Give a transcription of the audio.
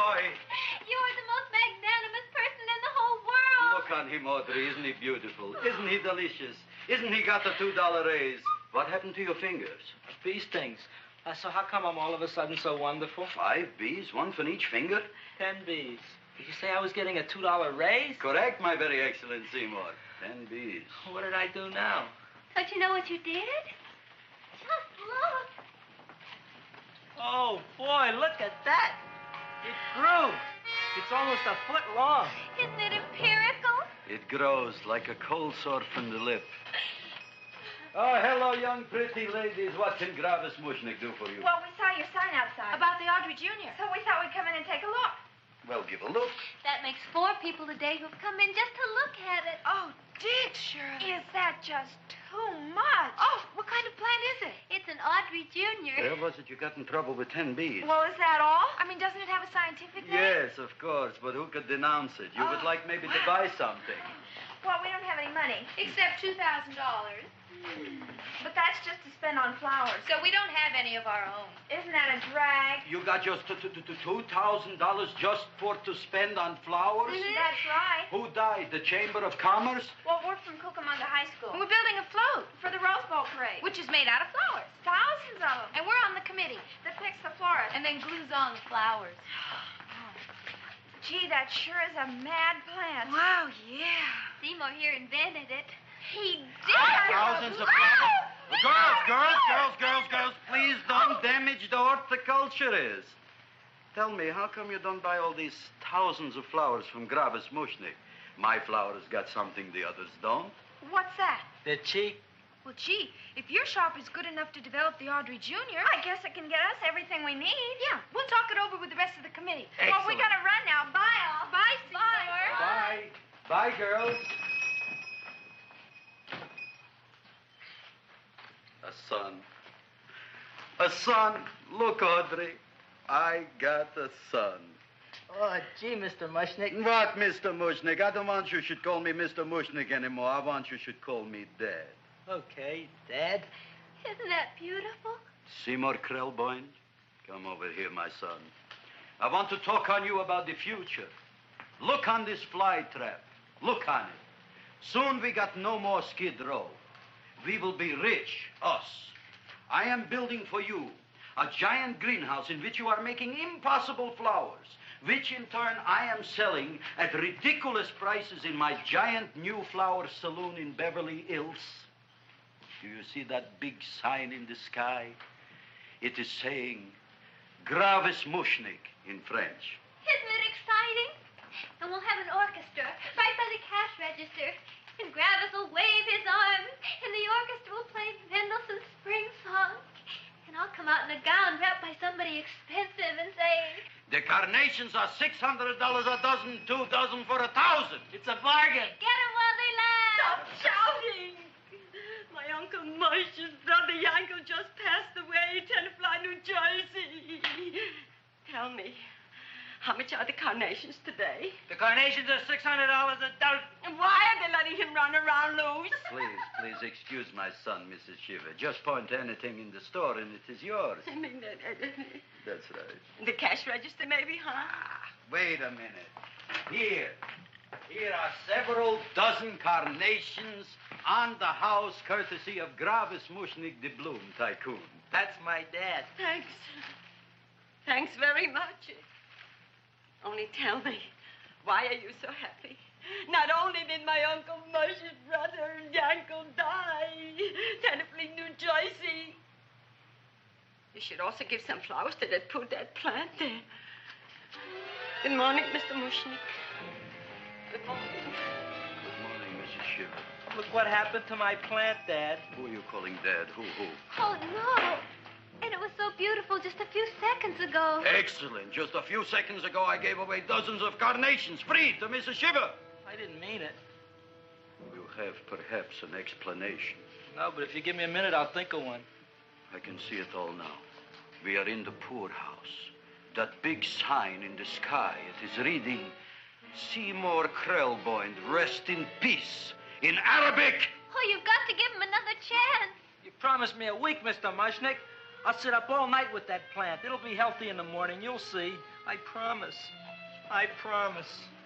boy. You're the most magnanimous person in the whole world. Look on him, Audrey. Isn't he beautiful? Isn't he delicious? Isn't he got the $2 raise? What happened to your fingers? Bee stings. So how come I'm all of a sudden so wonderful? 5 bees, one for each finger? 10 bees. Did you say I was getting a $2 raise? Correct, my very excellent Seymour. 10 bees. What did I do now? Don't you know what you did? Just look. Oh, boy, look at that. It grew. It's almost a foot long. Isn't it empirical? It grows like a cold sore from the lip. Oh, hello, young pretty ladies. What can Gravis Mushnick do for you? Well, we saw your sign outside. About the Audrey Jr. So we thought we'd come in and take a look. Well, give a look. That makes 4 people today who've come in just to look at it. Oh, Dick, Shirley. Is that just too much? Oh, what kind of plant is it? It's an Audrey Jr. Where was it you got in trouble with 10 bees? Well, is that all? I mean, doesn't it have a scientific name? Yes, of course, but who could denounce it? You would like maybe to buy something. Well, we don't have any money. Except $2,000. But that's just to spend on flowers. So we don't have any of our own. Isn't that a drag? You got just $2,000 just to spend on flowers? That's right. Who died? The Chamber of Commerce? Well, we're from Cucamonga High School. And we're building a float for the Rose Bowl parade. Which is made out of flowers. Thousands of them. And we're on the committee That picks the florist. and then glues on the flowers. Gee, that sure is a mad plant. Wow, yeah. Seymour here invented it. He did. Thousands of flowers. Girls, please don't damage the horticulturist. Tell me, how come you don't buy all these thousands of flowers from Gravis Mushnick? My flowers got something the others don't. What's that? They're cheap. Well, gee, if your shop is good enough to develop the Audrey Jr., I guess it can get us everything we need. Yeah, we'll talk it over with the rest of the committee. Well, we gotta run now. Bye, all. Bye, Seymour. Bye. Bye, girls. A son. A son. Look, Audrey. I got a son. Oh, gee, Mr. Mushnick. What, Mr. Mushnick? I don't want you should call me Mr. Mushnick anymore. I want you should call me Dad. Okay, Dad. Isn't that beautiful? Seymour Krelboyne, come over here, my son. I want to talk on you about the future. Look on this fly trap. Look on it. Soon we got no more Skid Row. We will be rich, us. I am building for you a giant greenhouse in which you are making impossible flowers, which in turn I am selling at ridiculous prices in my giant new flower saloon in Beverly Hills. Do you see that big sign in the sky? It is saying Gravis Mushnick in French. Isn't it exciting? And we'll have an orchestra right by the cash register. And Gravis will wave his arms, and the orchestra will play Mendelssohn's Spring Song. And I'll come out in a gown wrapped by somebody expensive and say, The carnations are $600 a dozen, 2 dozen for 1,000. It's a bargain. get 'em while they last. Stop shouting! My Uncle Mush's brother Yankel just passed away, Tenafly, New Jersey. Tell me, how much are the carnations today? The carnations are $600 a dozen. And why are they letting him run around loose? Please excuse my son, Mrs. Shiver. Just point to anything in the store and it is yours. I mean, That's right. the cash register maybe, huh? Wait a minute. Here are several dozen carnations on the house courtesy of Gravis Mushnick, the Bloom Tycoon. That's my dad. Thanks. Thanks very much. Only tell me, why are you so happy? Not only did my Uncle Mush's brother Yankel die, Tenafly, New Jersey, you should also give some flowers to that poor dead plant there. Good morning, Mr. Mushnick. Good morning. Good morning, Mrs. Shiver. Look what happened to my plant, Dad. Who are you calling Dad? Who? Oh, no. And it was so beautiful just a few seconds ago. Excellent. Just a few seconds ago, I gave away dozens of carnations free to Mrs. Shiver. I didn't mean it. You have perhaps an explanation. No, but if you give me a minute, I'll think of one. I can see it all now. We are in the poorhouse. That big sign in the sky, it is reading, Seymour Krelboyne, rest in peace, in Arabic. Oh, you've got to give him another chance. You promised me a week, Mr. Mushnick. I'll sit up all night with that plant. It'll be healthy in the morning. You'll see. I promise. I promise.